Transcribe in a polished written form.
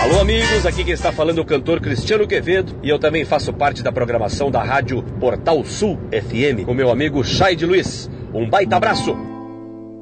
Alô amigos, aqui quem está falando é o cantor Cristiano Quevedo e eu também faço parte da programação da rádio Portal Sul FM com meu amigo Chay de Luiz. Um baita abraço